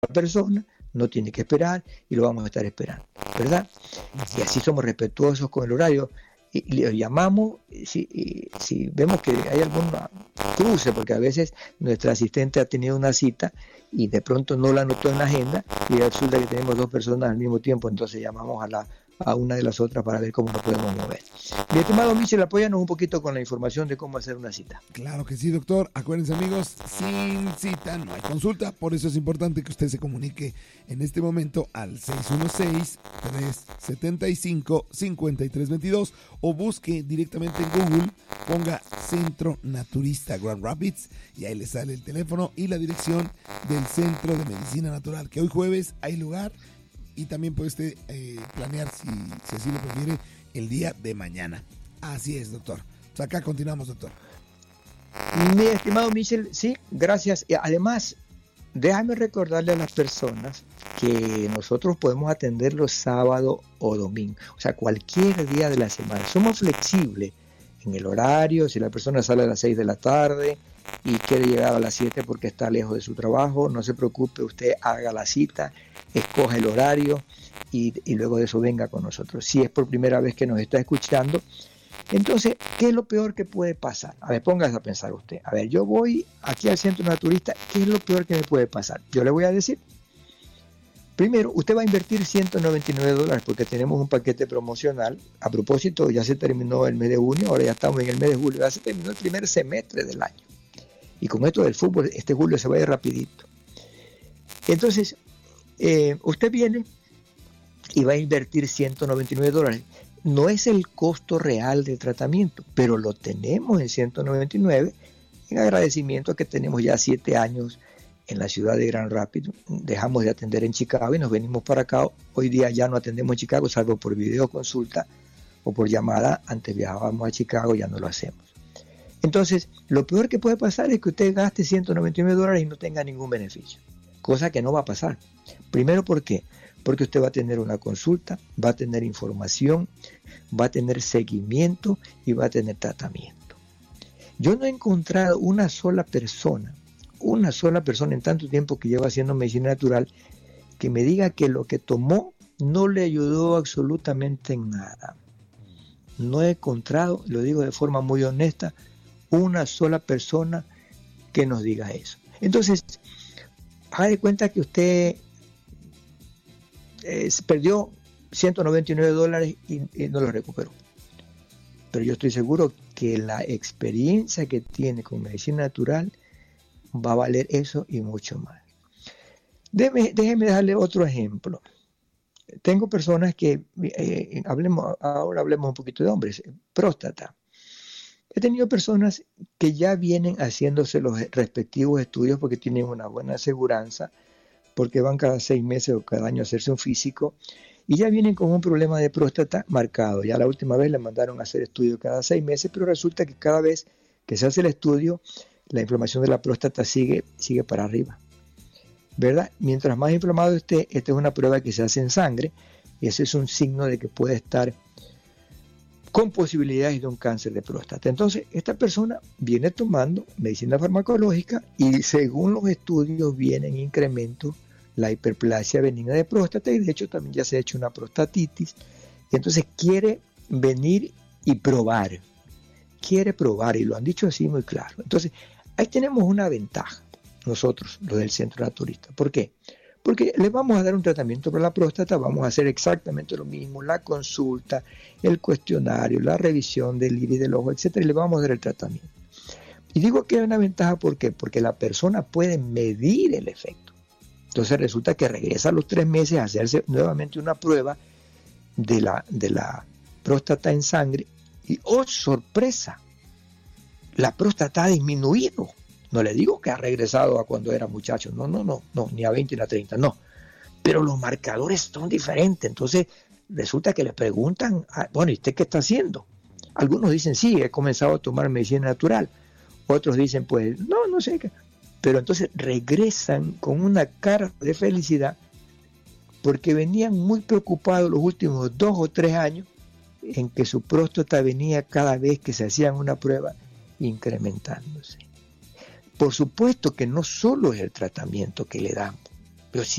persona, no tiene que esperar y lo vamos a estar esperando, ¿verdad? Y así somos respetuosos con el horario. Y le llamamos si vemos que hay algún cruce, porque a veces nuestra asistente ha tenido una cita y de pronto no la anotó en la agenda y resulta que tenemos dos personas al mismo tiempo, entonces llamamos a una de las otras para ver cómo nos podemos mover. Mi estimado Michel, apóyanos un poquito con la información de cómo hacer una cita. Claro que sí, doctor. Acuérdense, amigos, sin cita no hay consulta. Por eso es importante que usted se comunique en este momento al 616-375-5322 o busque directamente en Google, ponga Centro Naturista Grand Rapids y ahí le sale el teléfono y la dirección del Centro de Medicina Natural, que hoy jueves hay lugar. Y también puede usted planear, si así lo prefiere, el día de mañana. Así es, doctor. Pues acá continuamos, doctor. Mi estimado Michel, sí, gracias. Además, déjame recordarle a las personas que nosotros podemos atenderlos sábado o domingo. O sea, cualquier día de la semana. Somos flexibles en el horario. Si la persona sale a las 6 de la tarde y quiere llegar a las 7 porque está lejos de su trabajo, no se preocupe, usted haga la cita, escoja el horario y luego de eso venga con nosotros. Si es por primera vez que nos está escuchando, entonces, ¿qué es lo peor que puede pasar? A ver, póngase a pensar usted. A ver, yo voy aquí al Centro Naturista, ¿qué es lo peor que me puede pasar? Yo le voy a decir. Primero, usted va a invertir $199 porque tenemos un paquete promocional. A propósito, ya se terminó el mes de junio, ahora ya estamos en el mes de julio, ya se terminó el primer semestre del año. Y con esto del fútbol, este julio se va a ir rapidito. Entonces, usted viene y va a invertir $199. No es el costo real del tratamiento, pero lo tenemos en 199 en agradecimiento a que tenemos ya 7 años en la ciudad de Grand Rapids. Dejamos de atender en Chicago y nos venimos para acá. Hoy día ya no atendemos en Chicago, salvo por videoconsulta o por llamada. Antes viajábamos a Chicago, ya no lo hacemos. Entonces, lo peor que puede pasar es que usted gaste $199 y no tenga ningún beneficio, cosa que no va a pasar. Primero, ¿por qué? Porque usted va a tener una consulta, va a tener información, va a tener seguimiento y va a tener tratamiento. Yo no he encontrado una sola persona en tanto tiempo que llevo haciendo medicina natural que me diga que lo que tomó no le ayudó absolutamente en nada. No he encontrado, lo digo de forma muy honesta, una sola persona que nos diga eso. Entonces, haga de cuenta que usted perdió $199 y no lo recuperó. Pero yo estoy seguro que la experiencia que tiene con medicina natural va a valer eso y mucho más. Déjeme darle otro ejemplo. Tengo personas que, ahora hablemos un poquito de hombres, próstata. He tenido personas que ya vienen haciéndose los respectivos estudios porque tienen una buena aseguranza, porque van cada 6 meses o cada año a hacerse un físico y ya vienen con un problema de próstata marcado. Ya la última vez le mandaron a hacer estudio cada 6 meses, pero resulta que cada vez que se hace el estudio, la inflamación de la próstata sigue para arriba, ¿verdad? Mientras más inflamado esté, esta es una prueba que se hace en sangre y ese es un signo de que puede estar con posibilidades de un cáncer de próstata. Entonces, esta persona viene tomando medicina farmacológica y según los estudios viene en incremento la hiperplasia benigna de próstata y de hecho también ya se ha hecho una prostatitis. Y entonces quiere venir y probar. Quiere probar y lo han dicho así muy claro. Entonces, ahí tenemos una ventaja nosotros, los del Centro Naturista. ¿Por qué? Porque les vamos a dar un tratamiento para la próstata, vamos a hacer exactamente lo mismo, la consulta, el cuestionario, la revisión del iris del ojo, etcétera, y le vamos a dar el tratamiento. Y digo que hay una ventaja, ¿por qué? Porque la persona puede medir el efecto. Entonces resulta que regresa a los 3 meses a hacerse nuevamente una prueba de la próstata en sangre y ¡oh, sorpresa! La próstata ha disminuido. No le digo que ha regresado a cuando era muchacho, no, ni a 20 ni a 30, no. Pero los marcadores son diferentes, entonces resulta que le preguntan, bueno, ¿y usted qué está haciendo? Algunos dicen, sí, he comenzado a tomar medicina natural. Otros dicen, pues, no sé qué. Pero entonces regresan con una cara de felicidad porque venían muy preocupados los últimos 2 o 3 años en que su próstata venía cada vez que se hacían una prueba incrementándose. Por supuesto que no solo es el tratamiento que le damos, Pero si